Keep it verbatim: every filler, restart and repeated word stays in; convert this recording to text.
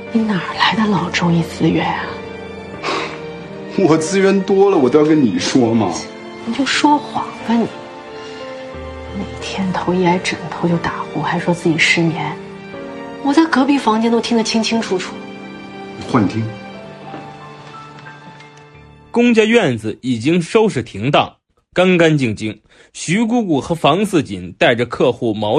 你哪儿来的老中医资源啊？ 我资源多了，我都要跟你说嘛。 你就说谎吧你！每天头一挨枕头就打呼，还说自己失眠，我在隔壁房间都听得清清楚楚。 幻听。 公家院子已经收拾停当，干干净净。徐姑姑和房似锦带着客户毛